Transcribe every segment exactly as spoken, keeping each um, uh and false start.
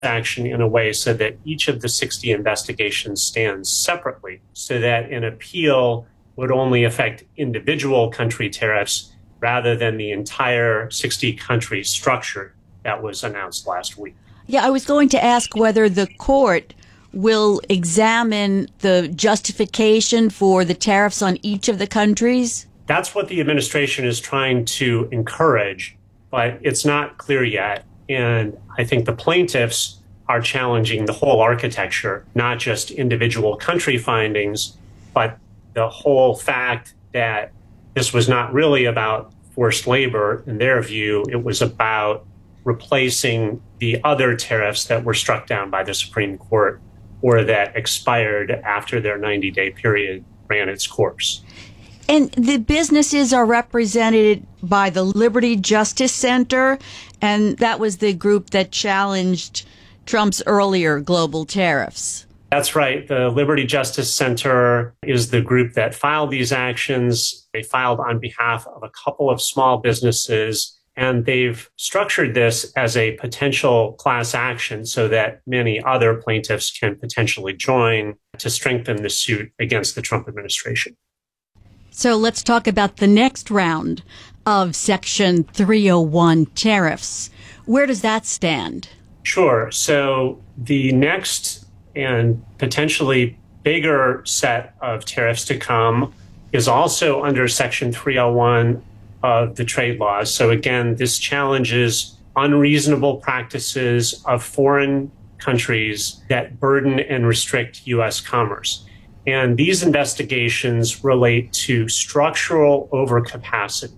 action in a way so that each of the sixty investigations stands separately, so that an appeal would only affect individual country tariffs rather than the entire sixty country structure that was announced last week. Yeah, I was going to ask whether the court will examine the justification for the tariffs on each of the countries. That's what the administration is trying to encourage, but it's not clear yet. And I think the plaintiffs are challenging the whole architecture, not just individual country findings, but the whole fact that this was not really about forced labor. In their view, it was about replacing the other tariffs that were struck down by the Supreme Court or that expired after their ninety-day period ran its course. And the businesses are represented by the Liberty Justice Center, and that was the group that challenged Trump's earlier global tariffs. That's right. The Liberty Justice Center is the group that filed these actions. They filed on behalf of a couple of small businesses, and they've structured this as a potential class action so that many other plaintiffs can potentially join to strengthen the suit against the Trump administration. So let's talk about the next round of Section three oh one tariffs. Where does that stand? Sure. So the next and potentially bigger set of tariffs to come is also under Section three oh one of the trade laws. So again, this challenges unreasonable practices of foreign countries that burden and restrict U S commerce. And these investigations relate to structural overcapacity.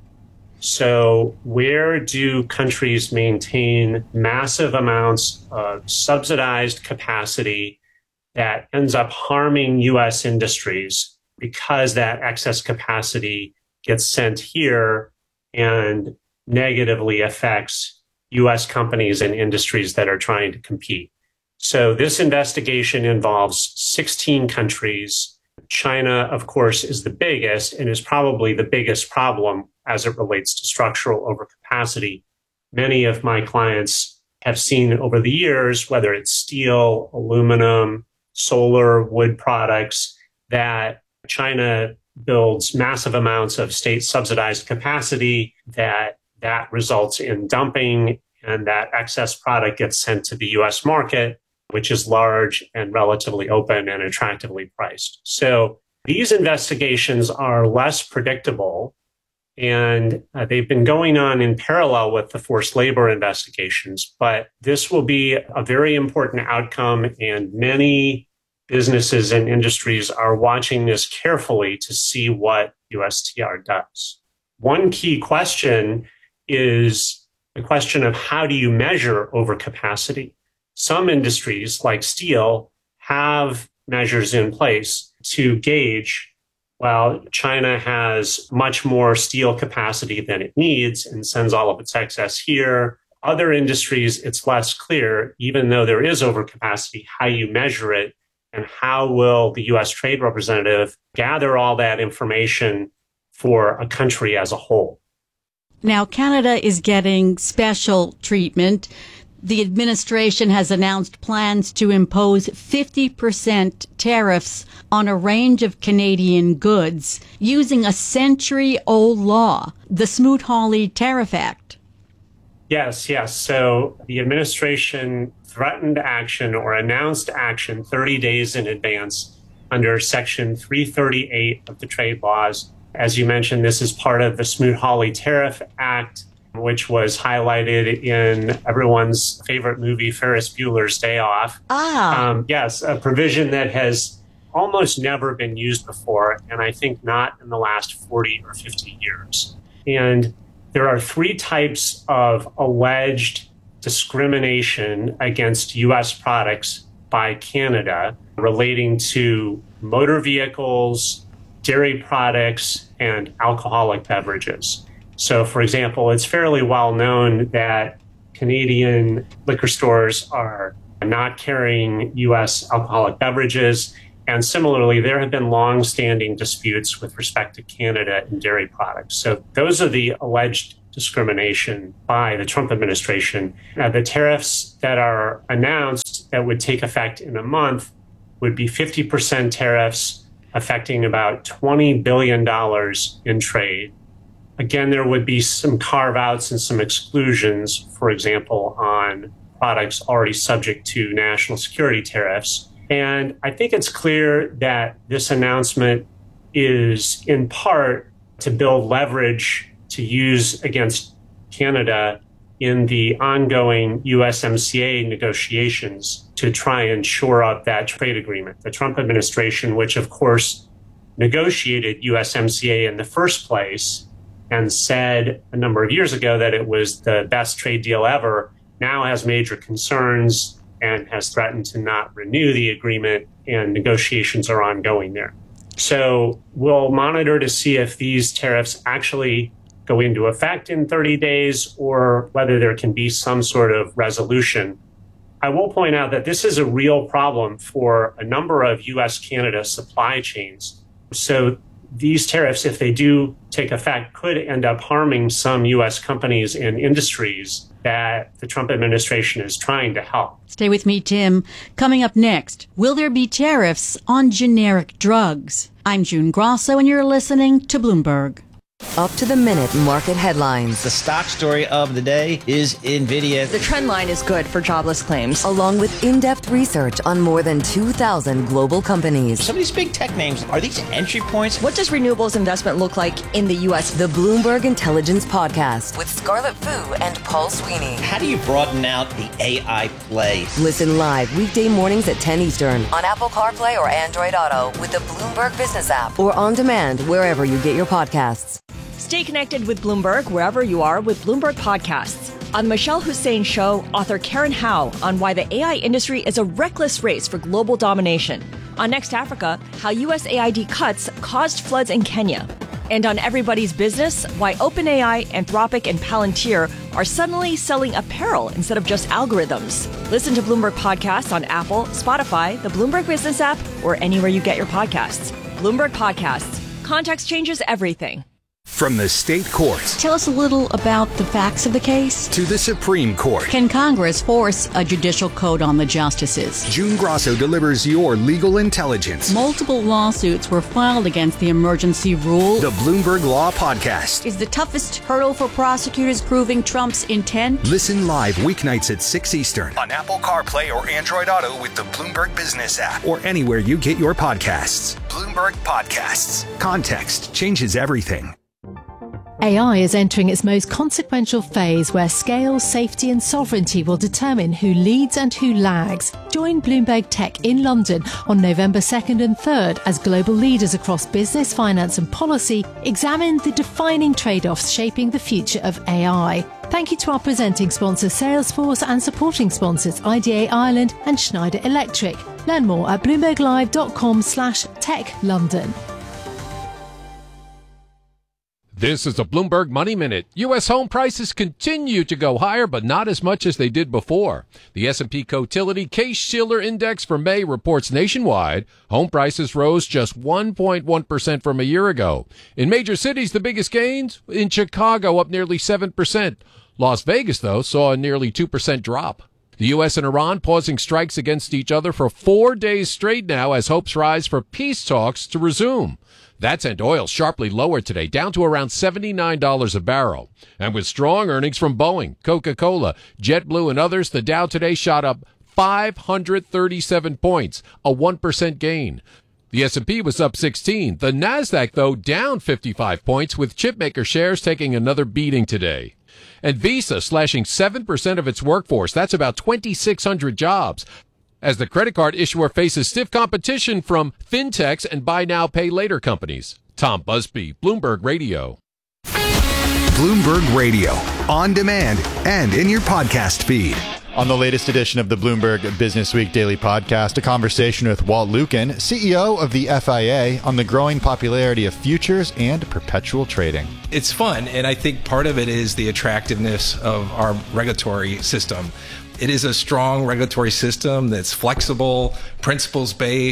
So where do countries maintain massive amounts of subsidized capacity that ends up harming U S industries because that excess capacity gets sent here and negatively affects U S companies and industries that are trying to compete? So this investigation involves sixteen countries. China, of course, is the biggest and is probably the biggest problem as it relates to structural overcapacity. Many of my clients have seen over the years, whether it's steel, aluminum, solar, wood products, that China builds massive amounts of state subsidized capacity, that that results in dumping, and that excess product gets sent to the U S market, which is large and relatively open and attractively priced. So these investigations are less predictable, and uh, they've been going on in parallel with the forced labor investigations. But this will be a very important outcome, and many businesses and industries are watching this carefully to see what U S T R does. One key question is the question of how do you measure overcapacity? Some industries, like steel, have measures in place to gauge, well, China has much more steel capacity than it needs and sends all of its excess here. Other industries, it's less clear, even though there is overcapacity, how you measure it and how will the U S Trade Representative gather all that information for a country as a whole. Now, Canada is getting special treatment. The administration has announced plans to impose fifty percent tariffs on a range of Canadian goods using a century-old law, the Smoot-Hawley Tariff Act. Yes, yes. So the administration threatened action or announced action thirty days in advance under Section three thirty-eight of the trade laws. As you mentioned, this is part of the Smoot-Hawley Tariff Act, which was highlighted in everyone's favorite movie, Ferris Bueller's Day Off. Ah. Um, yes, a provision that has almost never been used before, and I think not in the last forty or fifty years. And there are three types of alleged discrimination against U S products by Canada relating to motor vehicles, dairy products, and alcoholic beverages. So, for example, it's fairly well known that Canadian liquor stores are not carrying U S alcoholic beverages, And similarly, there have been long-standing disputes with respect to Canada and dairy products. So those are the alleged discrimination by the Trump administration. Now, the tariffs that are announced that would take effect in a month would be fifty percent tariffs affecting about twenty billion dollars in trade. Again, there would be some carve-outs and some exclusions, for example, on products already subject to national security tariffs. And I think it's clear that this announcement is in part to build leverage to use against Canada in the ongoing U S M C A negotiations to try and shore up that trade agreement. The Trump administration, which of course negotiated U S M C A in the first place and said a number of years ago that it was the best trade deal ever, now has major concerns and has threatened to not renew the agreement, and negotiations are ongoing there. So we'll monitor to see if these tariffs actually go into effect in thirty days or whether there can be some sort of resolution. I will point out that this is a real problem for a number of U S Canada supply chains. So these tariffs, if they do take effect, could end up harming some U S companies and industries that the Trump administration is trying to help. Stay with me, Tim. Coming up next, will there be tariffs on generic drugs? I'm June Grosso, and you're listening to Bloomberg. Up to the minute market headlines. The stock story of the day is NVIDIA. The trend line is good for jobless claims. Along with in-depth research on more than two thousand global companies. Some of these big tech names, are these entry points? What does renewables investment look like in the U S? The Bloomberg Intelligence Podcast with Scarlett Fu and Paul Sweeney. How do you broaden out the A I play? Listen live weekday mornings at ten Eastern on Apple CarPlay or Android Auto with the Bloomberg Business app or on demand wherever you get your podcasts. Stay connected with Bloomberg wherever you are with Bloomberg Podcasts. On Michelle Hussein Show, author Karen Howe on why the A I industry is a reckless race for global domination. On Next Africa, how U S A I D cuts caused floods in Kenya. And on Everybody's Business, why OpenAI, Anthropic, and Palantir are suddenly selling apparel instead of just algorithms. Listen to Bloomberg Podcasts on Apple, Spotify, the Bloomberg Business app, or anywhere you get your podcasts. Bloomberg Podcasts. Context changes everything. From the state courts Tell us a little about the facts of the case. to the Supreme Court, Can Congress force a judicial code on the justices? June Grosso delivers your legal intelligence. Multiple lawsuits were filed against the emergency rule. The Bloomberg Law Podcast. Is the toughest hurdle for prosecutors proving Trump's intent? Listen live weeknights at six Eastern on Apple CarPlay or Android Auto with the Bloomberg Business app or anywhere you get your podcasts. Bloomberg Podcasts. Context changes everything. A I is entering its most consequential phase where scale, safety and sovereignty will determine who leads and who lags. Join Bloomberg Tech in London on November second and third as global leaders across business, finance and policy examine the defining trade-offs shaping the future of A I. Thank you to our presenting sponsor Salesforce and supporting sponsors I D A Ireland and Schneider Electric. Learn more at bloomberglive.com slash tech London. This is a Bloomberg Money Minute. U S home prices continue to go higher, but not as much as they did before. The S and P Cotility Case-Shiller Index for May reports nationwide home prices rose just one point one percent from a year ago. In major cities, the biggest gains in Chicago, up nearly seven percent. Las Vegas, though, saw a nearly two percent drop. The U S and Iran pausing strikes against each other for four days straight now as hopes rise for peace talks to resume. That sent oil sharply lower today, down to around seventy-nine dollars a barrel. And with strong earnings from Boeing, Coca-Cola, JetBlue, and others, the Dow today shot up five hundred thirty-seven points, a one percent gain. The S and P was up sixteen. The Nasdaq, though, down fifty-five points, with chipmaker shares taking another beating today. And Visa slashing seven percent of its workforce. That's about twenty-six hundred jobs, as the credit card issuer faces stiff competition from fintechs and buy now, pay later companies. Tom Busby, Bloomberg Radio. Bloomberg Radio, on demand and in your podcast feed. On the latest edition of the Bloomberg Business Week Daily Podcast, a conversation with Walt Lukin, C E O of the F I A, on the growing popularity of futures and perpetual trading. It's fun, and I think part of it is the attractiveness of our regulatory system. It is a strong regulatory system that's flexible, principles-based,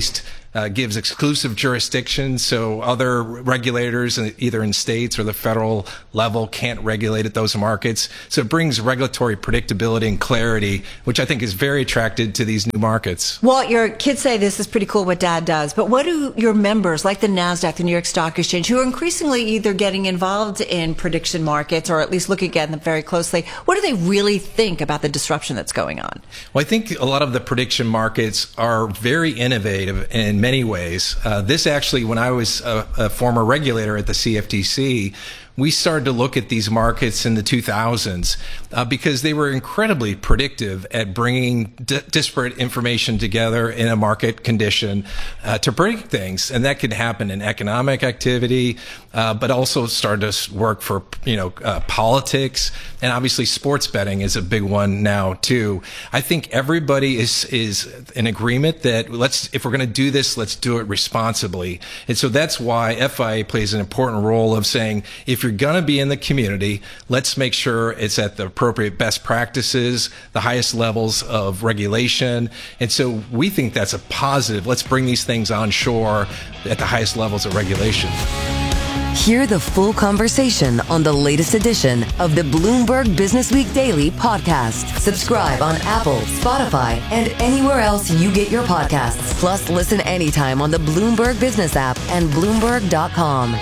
uh, gives exclusive jurisdiction, so other regulators, either in states or the federal level, can't regulate at those markets. So it brings regulatory predictability and clarity, which I think is very attractive to these new markets. Well, your kids say this is pretty cool what Dad does, but what do your members, like the NASDAQ, the New York Stock Exchange, who are increasingly either getting involved in prediction markets or at least looking at them very closely, what do they really think about the disruption that's going on? Well, I think a lot of the prediction markets are very innovative in many ways. Uh, this actually, when I was a, a former regulator at the C F T C, we started to look at these markets in the two thousands uh, because they were incredibly predictive at bringing d- disparate information together in a market condition uh, to predict things. And that could happen in economic activity, uh, but also started to work for, you know, uh, politics. And obviously sports betting is a big one now too. I think everybody is, is in agreement that let's, if we're going to do this, let's do it responsibly. And so that's why F I A plays an important role of saying, if you're going to be in the community, let's make sure it's at the appropriate best practices, the highest levels of regulation. And so we think that's a positive. Let's bring these things on shore at the highest levels of regulation. Hear the full conversation on the latest edition of the Bloomberg Business Week Daily podcast. Subscribe on Apple, Spotify, and anywhere else you get your podcasts. Plus, listen anytime on the Bloomberg Business app and Bloomberg dot com.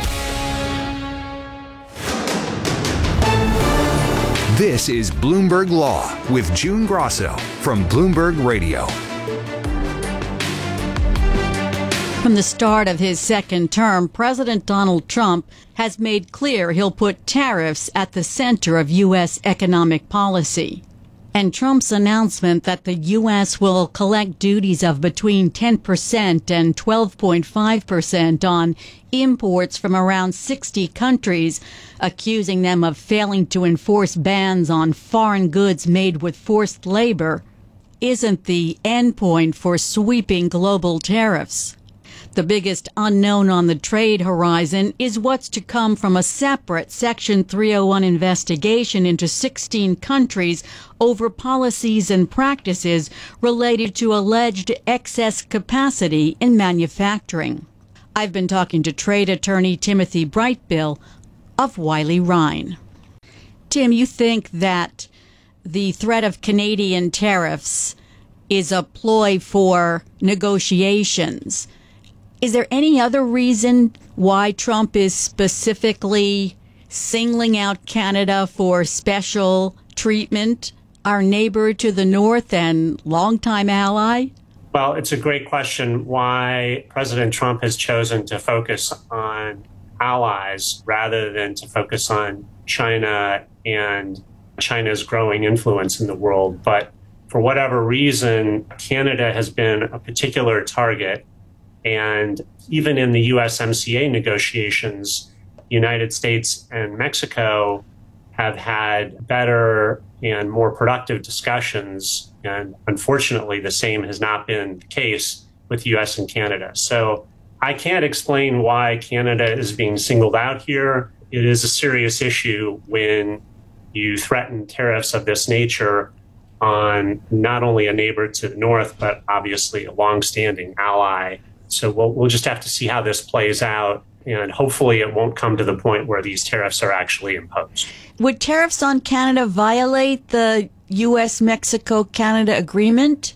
This is Bloomberg Law with June Grosso from Bloomberg Radio. From the start of his second term, President Donald Trump has made clear he'll put tariffs at the center of U S economic policy. And Trump's announcement that the U S will collect duties of between ten percent and twelve point five percent on imports from around sixty countries, accusing them of failing to enforce bans on foreign goods made with forced labor, isn't the endpoint for sweeping global tariffs. The biggest unknown on the trade horizon is what's to come from a separate Section three oh one investigation into sixteen countries over policies and practices related to alleged excess capacity in manufacturing. I've been talking to trade attorney Timothy Brightbill of Wiley Rein. Tim, you think that the threat of Canadian tariffs is a ploy for negotiations. Is there any other reason why Trump is specifically singling out Canada for special treatment, our neighbor to the north and longtime ally? Well, it's a great question why President Trump has chosen to focus on allies rather than to focus on China and China's growing influence in the world. But for whatever reason, Canada has been a particular target. And even in the U S M C A negotiations, the United States and Mexico have had better and more productive discussions. And unfortunately, the same has not been the case with U S and Canada. So I can't explain why Canada is being singled out here. It is a serious issue when you threaten tariffs of this nature on not only a neighbor to the north, but obviously a longstanding ally. So we'll, we'll just have to see how this plays out. And hopefully it won't come to the point where these tariffs are actually imposed. Would tariffs on Canada violate the U S Mexico Canada agreement?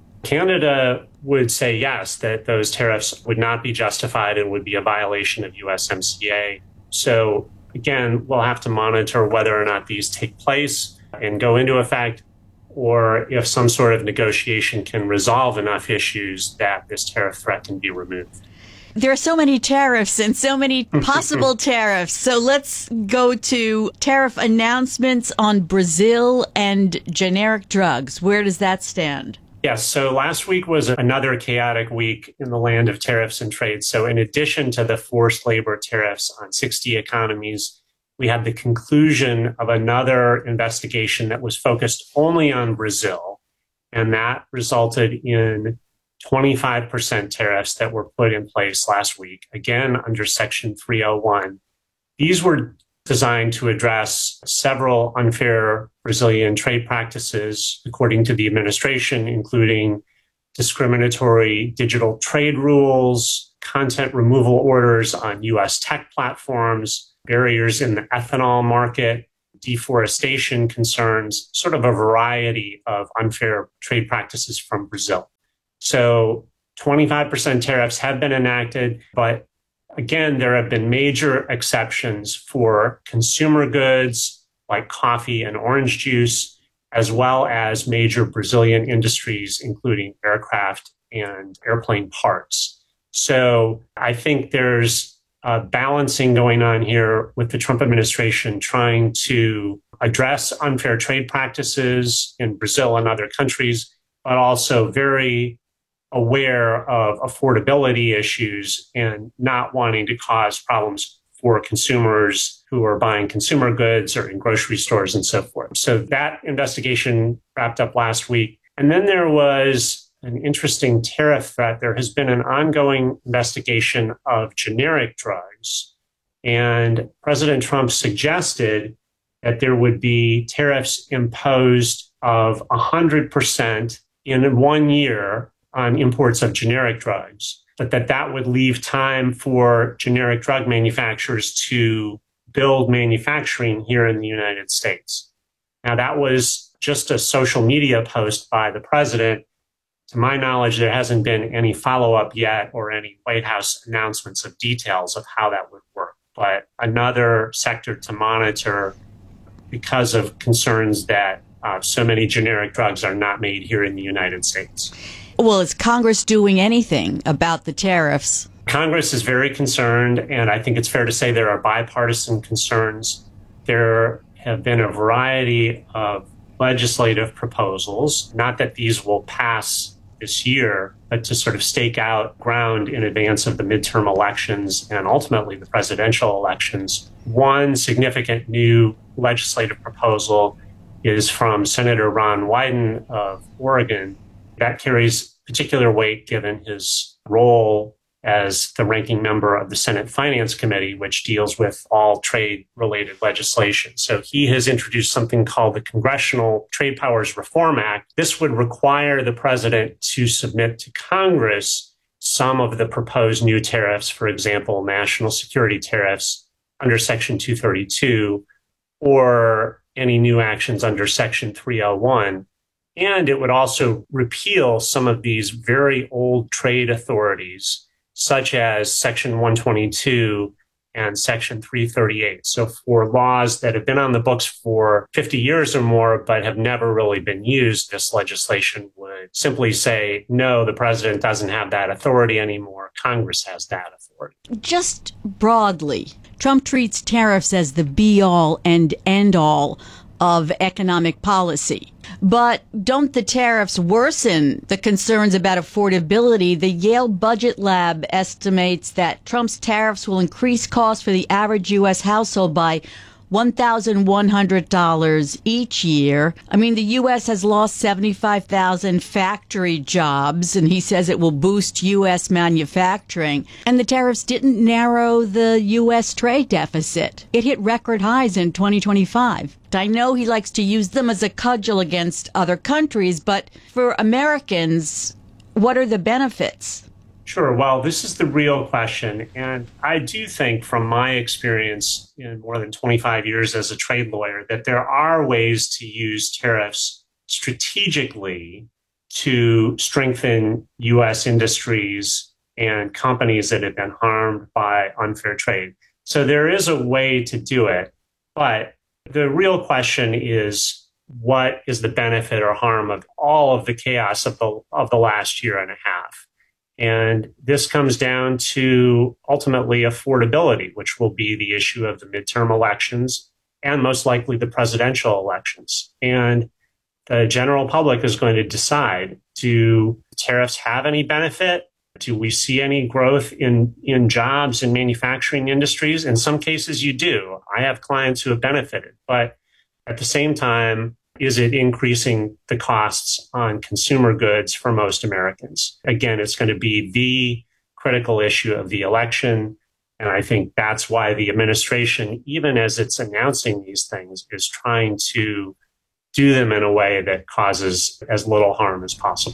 Canada would say yes, that those tariffs would not be justified and would be a violation of U S M C A. So again, we'll have to monitor whether or not these take place and go into effect, or if some sort of negotiation can resolve enough issues that this tariff threat can be removed. There are so many tariffs and so many possible tariffs. So let's go to tariff announcements on Brazil and generic drugs. Where does that stand? Yes. So last week was another chaotic week in the land of tariffs and trade. So in addition to the forced labor tariffs on sixty economies, we had the conclusion of another investigation that was focused only on Brazil. And that resulted in twenty-five percent tariffs that were put in place last week, again, under Section three oh one. These were designed to address several unfair Brazilian trade practices, according to the administration, including discriminatory digital trade rules, content removal orders on U S tech platforms, barriers in the ethanol market, deforestation concerns, sort of a variety of unfair trade practices from Brazil. So twenty-five percent tariffs have been enacted, but again, there have been major exceptions for consumer goods like coffee and orange juice, as well as major Brazilian industries, including aircraft and airplane parts. So I think there's a balancing going on here with the Trump administration trying to address unfair trade practices in Brazil and other countries, but also very aware of affordability issues and not wanting to cause problems for consumers who are buying consumer goods or in grocery stores and so forth. So that investigation wrapped up last week. And then there was an interesting tariff threat. There has been an ongoing investigation of generic drugs. And President Trump suggested that there would be tariffs imposed of one hundred percent in one year on imports of generic drugs, but that that would leave time for generic drug manufacturers to build manufacturing here in the United States. Now, that was just a social media post by the president. To my knowledge, there hasn't been any follow-up yet or any White House announcements of details of how that would work. But another sector to monitor because of concerns that uh, so many generic drugs are not made here in the United States. Well, is Congress doing anything about the tariffs? Congress is very concerned, and I think it's fair to say there are bipartisan concerns. There have been a variety of legislative proposals, not that these will pass this year, but to sort of stake out ground in advance of the midterm elections and ultimately the presidential elections. One significant new legislative proposal is from Senator Ron Wyden of Oregon. That carries particular weight given his role as the ranking member of the Senate Finance Committee, which deals with all trade-related legislation. So he has introduced something called the Congressional Trade Powers Reform Act. This would require the president to submit to Congress some of the proposed new tariffs, for example, national security tariffs under Section two thirty-two, or any new actions under Section three oh one. And it would also repeal some of these very old trade authorities, such as Section one twenty-two and Section three thirty-eight. So for laws that have been on the books for fifty years or more, but have never really been used, this legislation would simply say, no, the president doesn't have that authority anymore. Congress has that authority. Just broadly, Trump treats tariffs as the be-all and end-all of economic policy. But don't the tariffs worsen the concerns about affordability? The Yale Budget Lab estimates that Trump's tariffs will increase costs for the average U S household by one thousand one hundred dollars each year. I mean, the U S has lost seventy-five thousand factory jobs, and he says it will boost U S manufacturing. And the tariffs didn't narrow the U S trade deficit. It hit record highs in twenty twenty-five. I know he likes to use them as a cudgel against other countries, but for Americans, what are the benefits? Sure. Well, this is the real question. And I do think from my experience in more than twenty-five years as a trade lawyer, that there are ways to use tariffs strategically to strengthen U S industries and companies that have been harmed by unfair trade. So there is a way to do it. But the real question is, what is the benefit or harm of all of the chaos of the of the last year and a half? And this comes down to ultimately affordability, which will be the issue of the midterm elections and most likely the presidential elections. And the general public is going to decide, do tariffs have any benefit? Do we see any growth in, in jobs in manufacturing industries? In some cases, you do. I have clients who have benefited. But at the same time, is it increasing the costs on consumer goods for most Americans? Again, it's going to be the critical issue of the election. And I think that's why the administration, even as it's announcing these things, is trying to do them in a way that causes as little harm as possible.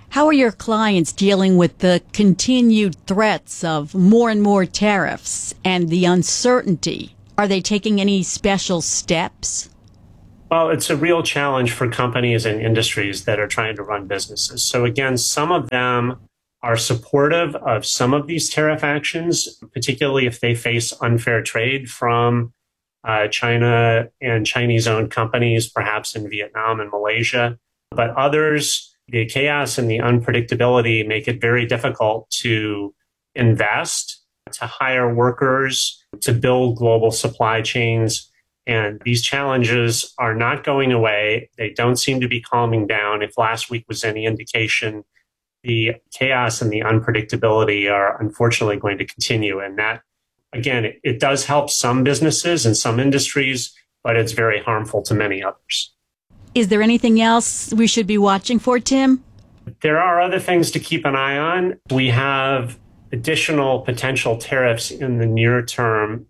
How are your clients dealing with the continued threats of more and more tariffs and the uncertainty? Are they taking any special steps? Well, it's a real challenge for companies and industries that are trying to run businesses. So again, some of them are supportive of some of these tariff actions, particularly if they face unfair trade from uh, China and Chinese-owned companies, perhaps in Vietnam and Malaysia. But others, the chaos and the unpredictability make it very difficult to invest, to hire workers, to build global supply chains. And these challenges are not going away. They don't seem to be calming down. If last week was any indication, the chaos and the unpredictability are unfortunately going to continue. And that, again, it, it does help some businesses and some industries, but it's very harmful to many others. Is there anything else we should be watching for, Tim? There are other things to keep an eye on. We have additional potential tariffs in the near term.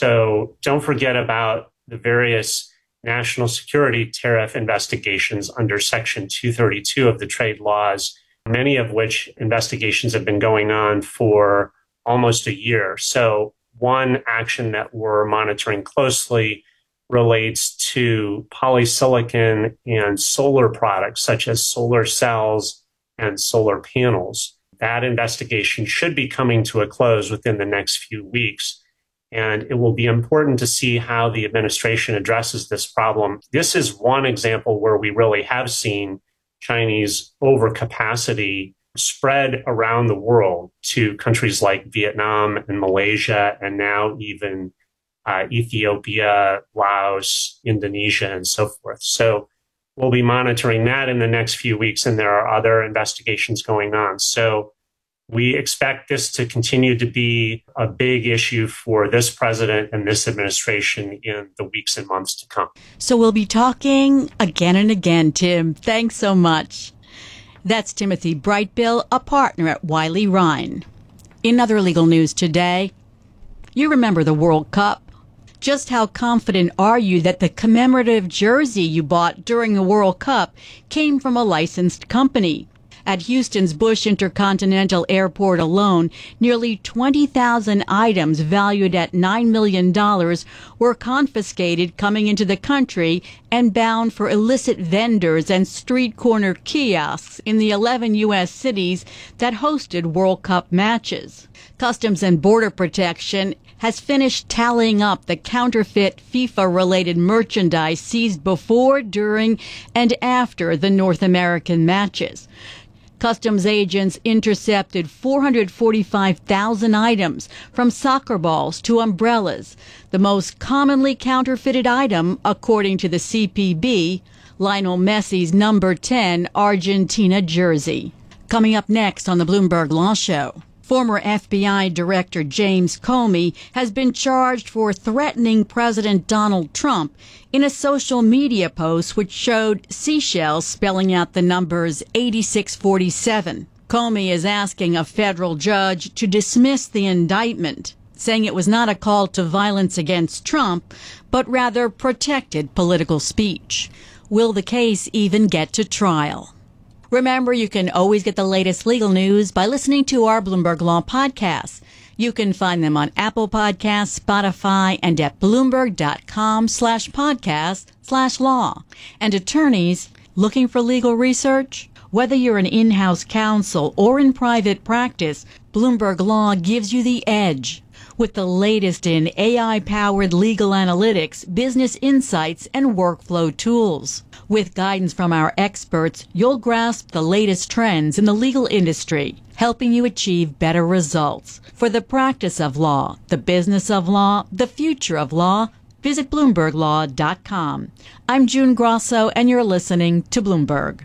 So don't forget about the various national security tariff investigations under Section two thirty-two of the trade laws, many of which investigations have been going on for almost a year. So one action that we're monitoring closely relates to polysilicon and solar products, such as solar cells and solar panels. That investigation should be coming to a close within the next few weeks. And it will be important to see how the administration addresses this problem. This is one example where we really have seen Chinese overcapacity spread around the world to countries like Vietnam and Malaysia, and now even uh, Ethiopia, Laos, Indonesia, and so forth. So we'll be monitoring that in the next few weeks, and there are other investigations going on. So we expect this to continue to be a big issue for this president and this administration in the weeks and months to come. So we'll be talking again and again, Tim. Thanks so much. That's Timothy Brightbill, a partner at Wiley Rein. In other legal news today, you remember the World Cup. Just how confident are you that the commemorative jersey you bought during the World Cup came from a licensed company? At Houston's Bush Intercontinental Airport alone, nearly twenty thousand items valued at nine million dollars were confiscated coming into the country and bound for illicit vendors and street corner kiosks in the eleven U S cities that hosted World Cup matches. Customs and Border Protection has finished tallying up the counterfeit FIFA-related merchandise seized before, during, and after the North American matches. Customs agents intercepted four hundred forty-five thousand items, from soccer balls to umbrellas. The most commonly counterfeited item, according to the C P B, Lionel Messi's number ten Argentina jersey. Coming up next on the Bloomberg Law Show, former F B I Director James Comey has been charged for threatening President Donald Trump in a social media post which showed seashells spelling out the numbers eighty-six forty-seven. Comey is asking a federal judge to dismiss the indictment, saying it was not a call to violence against Trump, but rather protected political speech. Will the case even get to trial? Remember, you can always get the latest legal news by listening to our Bloomberg Law podcasts. You can find them on Apple Podcasts, Spotify, and at Bloomberg.com slash podcast slash law. And attorneys looking for legal research? Whether you're an in-house counsel or in private practice, Bloomberg Law gives you the edge. With the latest in A I-powered legal analytics, business insights, and workflow tools. With guidance from our experts, you'll grasp the latest trends in the legal industry, helping you achieve better results. For the practice of law, the business of law, the future of law, visit Bloomberg Law dot com. I'm June Grosso, and you're listening to Bloomberg.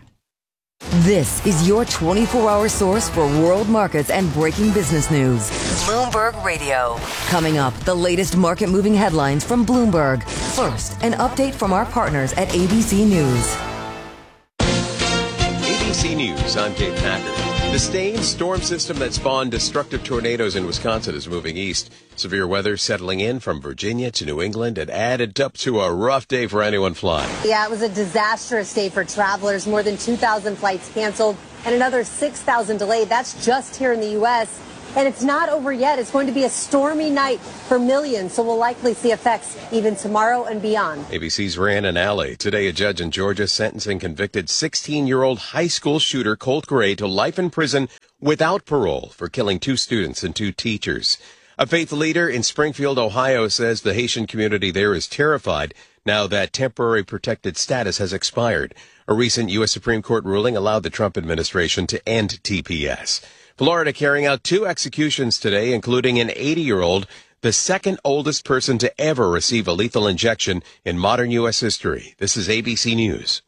This is your twenty-four hour source for world markets and breaking business news. Bloomberg Radio. Coming up, the latest market-moving headlines from Bloomberg. First, an update from our partners at A B C News. A B C News, I'm Dave Packard. The Stain storm system that spawned destructive tornadoes in Wisconsin is moving east. Severe weather settling in from Virginia to New England and added up to a rough day for anyone flying. Yeah, it was a disastrous day for travelers. More than two thousand flights canceled and another six thousand delayed. That's just here in the U S And it's not over yet. It's going to be a stormy night for millions, so we'll likely see effects even tomorrow and beyond. A B C's Rhiannon Alley. Today, a judge in Georgia sentencing convicted sixteen-year-old high school shooter Colt Gray to life in prison without parole for killing two students and two teachers. A faith leader in Springfield, Ohio, says the Haitian community there is terrified now that temporary protected status has expired. A recent U S Supreme Court ruling allowed the Trump administration to end T P S. Florida carrying out two executions today, including an eighty-year-old, the second oldest person to ever receive a lethal injection in modern U S history. This is A B C News.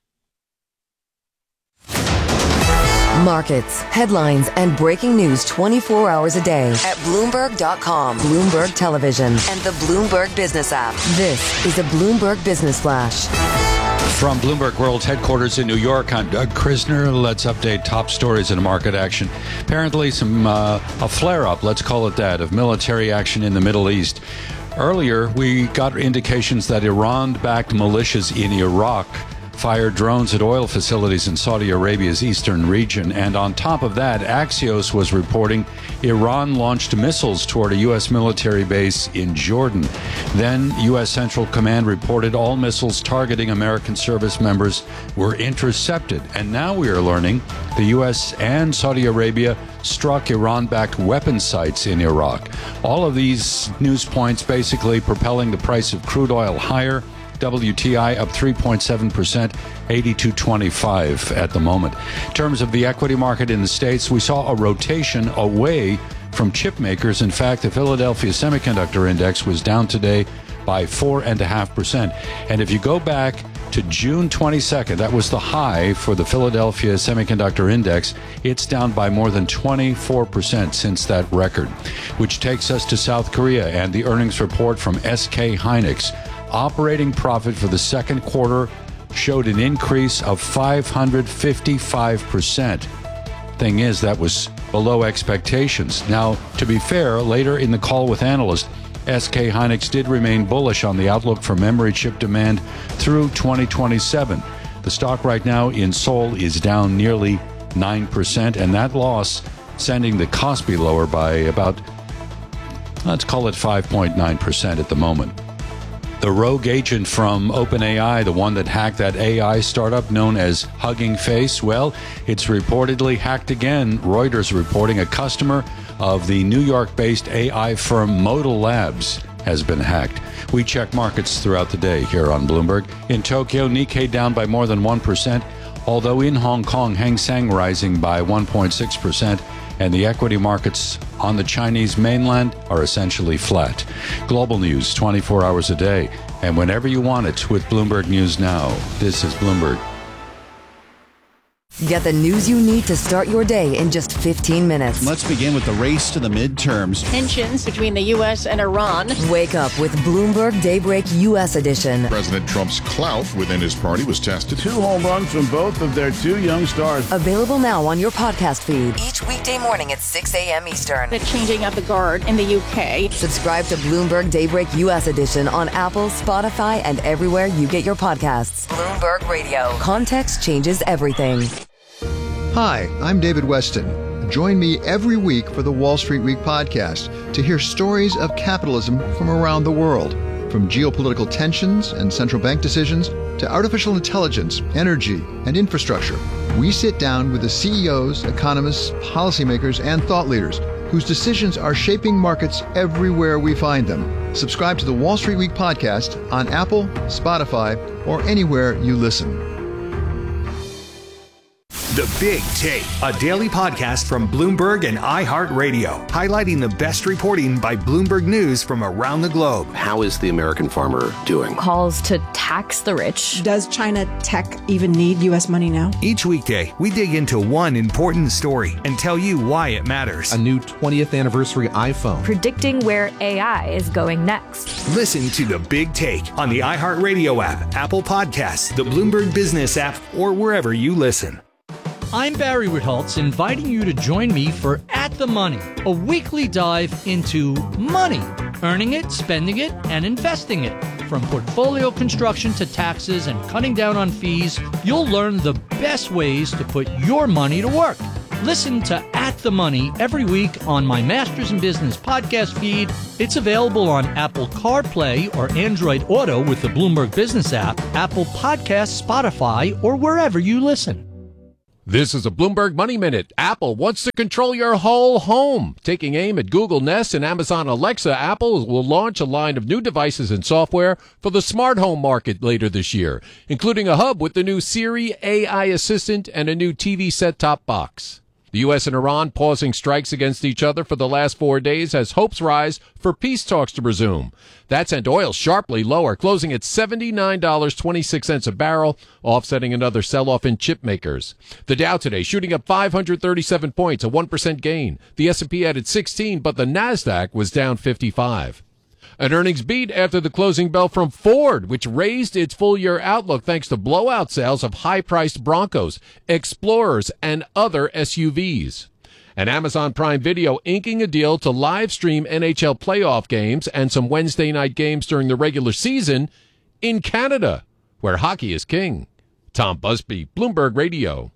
Markets, headlines, and breaking news twenty-four hours a day at Bloomberg dot com, Bloomberg Television, and the Bloomberg Business app. This is a Bloomberg Business Flash. From Bloomberg World Headquarters in New York, I'm Doug Krisner. Let's update top stories in market action. Apparently some uh, a flare-up, let's call it that, of military action in the Middle East. Earlier, we got indications that Iran-backed militias in Iraq fired drones at oil facilities in Saudi Arabia's eastern region. And on top of that, Axios was reporting Iran launched missiles toward a U S military base in Jordan. Then U S Central Command reported all missiles targeting American service members were intercepted. And now we are learning the U S and Saudi Arabia struck Iran-backed weapon sites in Iraq. All of these news points basically propelling the price of crude oil higher. W T I up three point seven percent, eighty-two twenty-five at the moment. In terms of the equity market in the States, we saw a rotation away from chip makers. In fact, the Philadelphia Semiconductor Index was down today by four point five percent. And if you go back to June twenty-second, that was the high for the Philadelphia Semiconductor Index, it's down by more than twenty-four percent since that record, which takes us to South Korea and the earnings report from S K Hynix. Operating profit for the second quarter showed an increase of five hundred fifty-five percent. Thing is, that was below expectations. Now, to be fair, later in the call with analysts, S K Hynix did remain bullish on the outlook for memory chip demand through twenty twenty-seven. The stock right now in Seoul is down nearly nine percent, and that loss sending the Kospi lower by about, let's call it five point nine percent at the moment. The rogue agent from OpenAI, the one that hacked that A I startup known as Hugging Face, well, it's reportedly hacked again. Reuters reporting a customer of the New York-based A I firm Modal Labs has been hacked. We check markets throughout the day here on Bloomberg. In Tokyo, Nikkei down by more than one percent, although in Hong Kong, Hang Seng rising by one point six percent. And the equity markets on the Chinese mainland are essentially flat. Global news twenty-four hours a day, and whenever you want it with Bloomberg News Now. This is Bloomberg. Get the news you need to start your day in just fifteen minutes. Let's begin with the race to the midterms. Tensions between the U S and Iran. Wake up with Bloomberg Daybreak U S edition. President Trump's clout within his party was tested. Two home runs from both of their two young stars. Available now on your podcast feed. Each weekday morning at six a.m. Eastern. The changing of the guard in the U K. Subscribe to Bloomberg Daybreak U S edition on Apple, Spotify, and everywhere you get your podcasts. Bloomberg Radio. Context changes everything. Hi, I'm David Weston. Join me every week for the Wall Street Week podcast to hear stories of capitalism from around the world. From geopolitical tensions and central bank decisions to artificial intelligence, energy, and infrastructure, we sit down with the C E Os, economists, policymakers, and thought leaders whose decisions are shaping markets everywhere we find them. Subscribe to the Wall Street Week podcast on Apple, Spotify, or anywhere you listen. The Big Take, a daily podcast from Bloomberg and iHeartRadio, highlighting the best reporting by Bloomberg News from around the globe. How is the American farmer doing? Calls to tax the rich. Does China tech even need U S money now? Each weekday, we dig into one important story and tell you why it matters. A new twentieth anniversary iPhone. Predicting where A I is going next. Listen to The Big Take on the iHeartRadio app, Apple Podcasts, the Bloomberg Business app, or wherever you listen. I'm Barry Ritholtz, inviting you to join me for At the Money, a weekly dive into money, earning it, spending it, and investing it. From portfolio construction to taxes and cutting down on fees, you'll learn the best ways to put your money to work. Listen to At the Money every week on my Masters in Business podcast feed. It's available on Apple CarPlay or Android Auto with the Bloomberg Business app, Apple Podcasts, Spotify, or wherever you listen. This is a Bloomberg Money Minute. Apple wants to control your whole home. Taking aim at Google Nest and Amazon Alexa, Apple will launch a line of new devices and software for the smart home market later this year, including a hub with the new Siri A I assistant and a new T V set-top box. The U S and Iran pausing strikes against each other for the last four days as hopes rise for peace talks to resume. That sent oil sharply lower, closing at seventy-nine dollars and twenty-six cents a barrel, offsetting another sell-off in chip makers. The Dow today shooting up five hundred thirty-seven points, a one percent gain. The S and P added sixteen, but the Nasdaq was down fifty-five. An earnings beat after the closing bell from Ford, which raised its full-year outlook thanks to blowout sales of high-priced Broncos, Explorers, and other S U Vs. And Amazon Prime Video inking a deal to live stream N H L playoff games and some Wednesday night games during the regular season in Canada, where hockey is king. Tom Busby, Bloomberg Radio.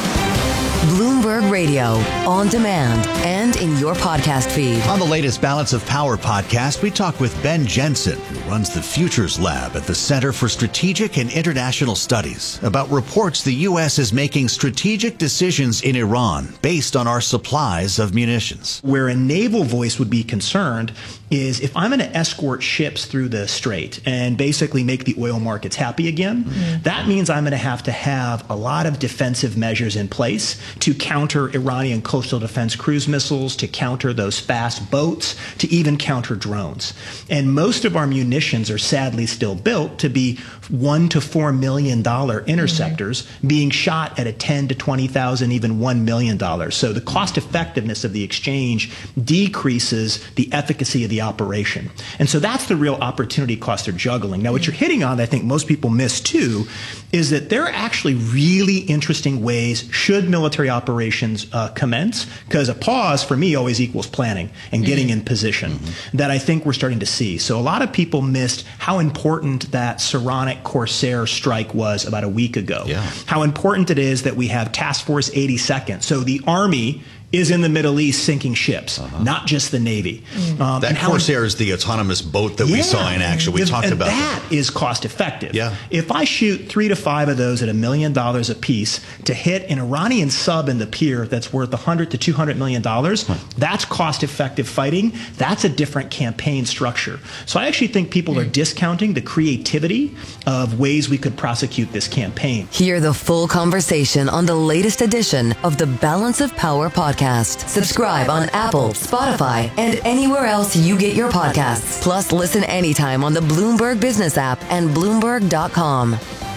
Bloomberg Radio, on demand and in your podcast feed. On the latest Balance of Power podcast, we talk with Ben Jensen, who runs the Futures Lab at the Center for Strategic and International Studies, about reports the U S is making strategic decisions in Iran based on our supplies of munitions. Where a naval voice would be concerned is if I'm going to escort ships through the strait and basically make the oil markets happy again, mm-hmm. that means I'm going to have to have a lot of defensive measures in place to counter Iranian coastal defense cruise missiles, to counter those fast boats, to even counter drones. And most of our munitions are sadly still built to be one to four million dollar interceptors mm-hmm. being shot at a ten to twenty thousand, even one million dollars. So the cost effectiveness of the exchange decreases the efficacy of the operation. And so that's the real opportunity cost they're juggling. Now, what you're hitting on, I think most people miss too, is that there are actually really interesting ways, should military operations uh, commence, because a pause for me always equals planning and getting mm-hmm. in position, mm-hmm. that I think we're starting to see. So a lot of people missed how important that Saronic Corsair strike was about a week ago. Yeah. How important it is that we have Task Force eighty-second. So the Army is in the Middle East sinking ships, uh-huh. not just the Navy. Mm-hmm. Um, that Corsair is the autonomous boat that yeah, we saw in action. We if, talked and about that. That is cost effective. Yeah. If I shoot three to five of those at a million dollars a piece to hit an Iranian sub in the pier that's worth one hundred to two hundred million dollars, huh. that's cost effective fighting. That's a different campaign structure. So I actually think people mm. are discounting the creativity of ways we could prosecute this campaign. Hear the full conversation on the latest edition of the Balance of Power podcast. Subscribe on Apple, Spotify, and anywhere else you get your podcasts. Plus, listen anytime on the Bloomberg Business app and Bloomberg dot com.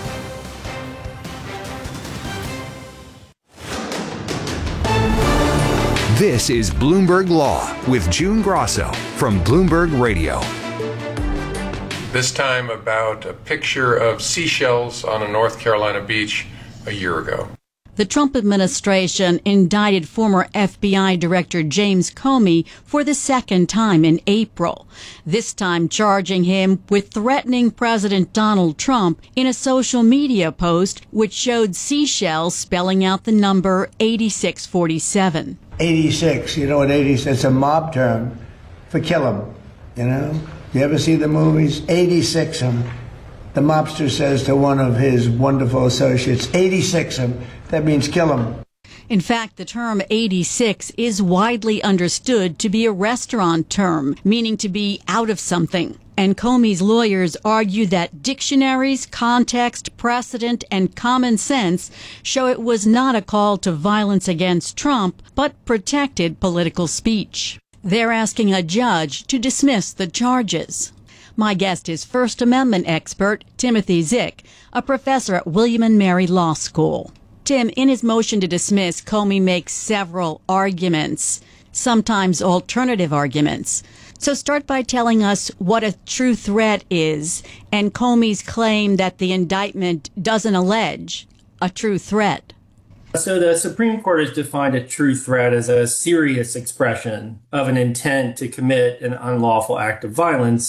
This is Bloomberg Law with June Grosso from Bloomberg Radio. This time about a picture of seashells on a North Carolina beach a year ago. The Trump administration indicted former F B I Director James Comey for the second time in April, this time charging him with threatening President Donald Trump in a social media post which showed seashells spelling out the number eighty-six forty-seven. eighty-six, you know what eighty-six, it's a mob term for kill him, you know? You ever see the movies? eighty-six him. The mobster says to one of his wonderful associates, eighty-six him. That means kill him. In fact, the term eighty-six is widely understood to be a restaurant term, meaning to be out of something. And Comey's lawyers argue that dictionaries, context, precedent, and common sense show it was not a call to violence against Trump, but protected political speech. They're asking a judge to dismiss the charges. My guest is First Amendment expert Timothy Zick, a professor at William and Mary Law School. Tim, in his motion to dismiss, Comey makes several arguments, sometimes alternative arguments. So start by telling us what a true threat is and Comey's claim that the indictment doesn't allege a true threat. So the Supreme Court has defined a true threat as a serious expression of an intent to commit an unlawful act of violence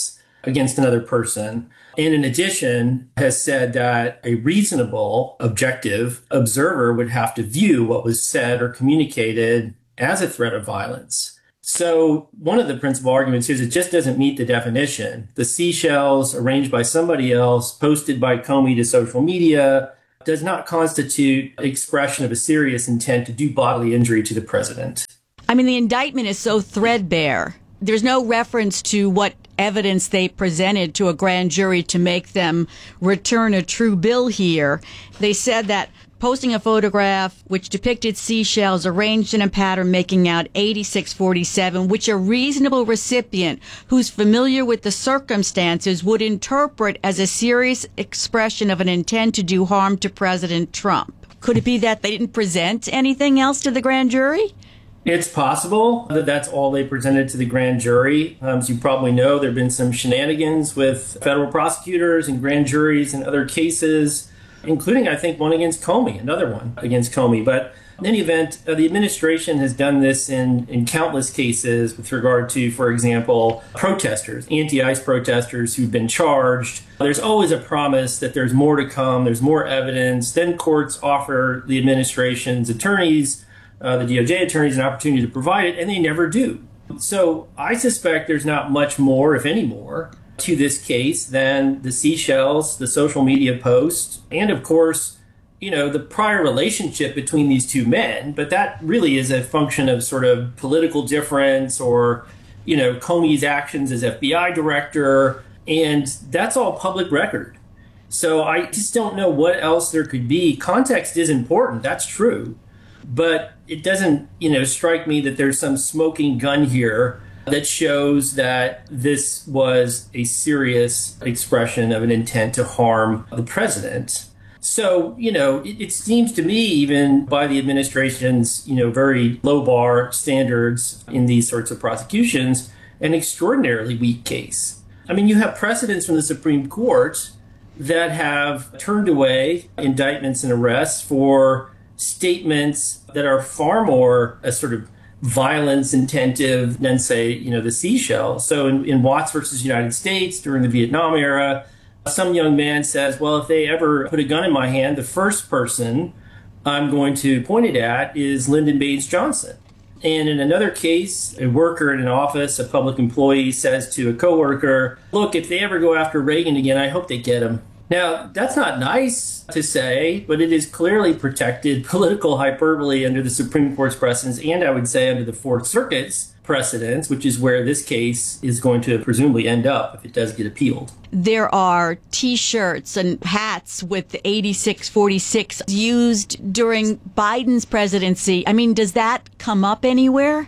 against another person. And in addition, has said that a reasonable, objective observer would have to view what was said or communicated as a threat of violence. So one of the principal arguments is it just doesn't meet the definition. The seashells arranged by somebody else, posted by Comey to social media, does not constitute expression of a serious intent to do bodily injury to the president. I mean, the indictment is so threadbare. There's no reference to what evidence they presented to a grand jury to make them return a true bill here. They said that posting a photograph which depicted seashells arranged in a pattern making out eighty-six forty-seven, which a reasonable recipient who's familiar with the circumstances would interpret as a serious expression of an intent to do harm to President Trump. Could it be that they didn't present anything else to the grand jury? It's possible that that's all they presented to the grand jury. Um, as you probably know, there have been some shenanigans with federal prosecutors and grand juries in other cases, including, I think, one against Comey, another one against Comey. But in any event, uh, the administration has done this in, in countless cases with regard to, for example, protesters, anti-ICE protesters who've been charged. There's always a promise that there's more to come, there's more evidence. Then courts offer the administration's attorneys, uh, the D O J attorneys, an opportunity to provide it, and they never do. So I suspect there's not much more, if any more, to this case than the seashells, the social media posts, and of course, you know, the prior relationship between these two men. But that really is a function of sort of political difference or, you know, Comey's actions as F B I director. And that's all public record. So I just don't know what else there could be. Context is important. That's true. But it doesn't, you know, strike me that there's some smoking gun here that shows that this was a serious expression of an intent to harm the president. So, you know, it, it seems to me, even by the administration's, you know, very low bar standards in these sorts of prosecutions, an extraordinarily weak case. I mean, you have precedents from the Supreme Court that have turned away indictments and arrests for statements that are far more a sort of violence intensive than, say, you know, the seashell. So in, in Watts versus United States during the Vietnam era, some young man says, well, if they ever put a gun in my hand, the first person I'm going to point it at is Lyndon Baines Johnson. And in another case, a worker in an office, a public employee, says to a coworker, look, if they ever go after Reagan again, I hope they get him. Now, that's not nice to say, but it is clearly protected political hyperbole under the Supreme Court's precedents, and I would say under the Fourth Circuit's precedents, which is where this case is going to presumably end up if it does get appealed. There are T-shirts and hats with eighty-six forty-six used during Biden's presidency. I mean, does that come up anywhere?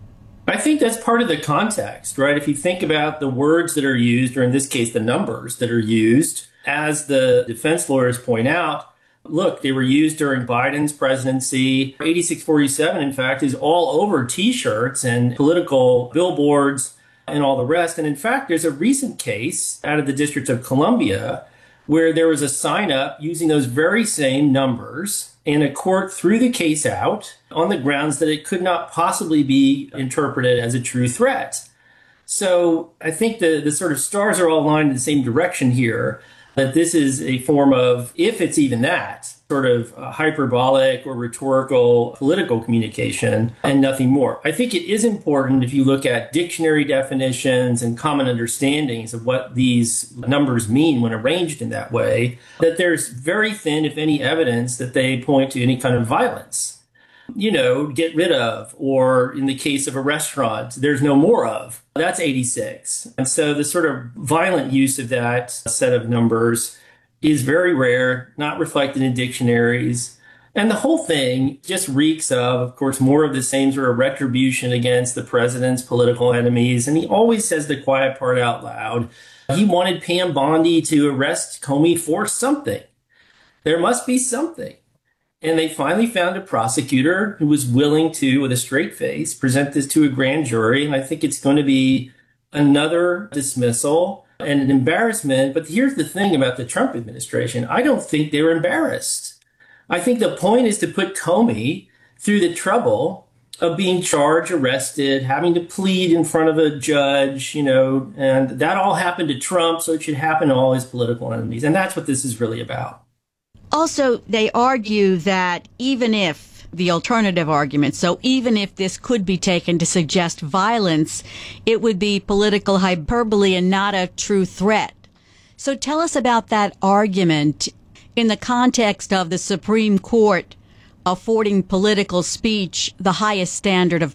I think that's part of the context, right? If you think about the words that are used, or in this case, the numbers that are used, as the defense lawyers point out, look, they were used during Biden's presidency. eighty-six forty-seven, in fact, is all over T-shirts and political billboards and all the rest. And in fact, there's a recent case out of the District of Columbia where there was a sign up using those very same numbers, and a court threw the case out on the grounds that it could not possibly be interpreted as a true threat. So I think the, the sort of stars are all aligned in the same direction here, that this is a form of, if it's even that, sort of hyperbolic or rhetorical political communication and nothing more. I think it is important, if you look at dictionary definitions and common understandings of what these numbers mean when arranged in that way, that there's very thin, if any, evidence that they point to any kind of violence. You know, get rid of, or in the case of a restaurant, there's no more of. That's eighty-six. And so the sort of violent use of that set of numbers is very rare, not reflected in dictionaries. And the whole thing just reeks of, of course, more of the same sort of retribution against the president's political enemies. And he always says the quiet part out loud. He wanted Pam Bondi to arrest Comey for something. There must be something. And they finally found a prosecutor who was willing to, with a straight face, present this to a grand jury. And I think it's going to be another dismissal and an embarrassment. But here's the thing about the Trump administration. I don't think they were embarrassed. I think the point is to put Comey through the trouble of being charged, arrested, having to plead in front of a judge, you know, and that all happened to Trump, so it should happen to all his political enemies. And that's what this is really about. Also, they argue that even if the alternative argument, so even if this could be taken to suggest violence, it would be political hyperbole and not a true threat. So tell us about that argument in the context of the Supreme Court affording political speech the highest standard of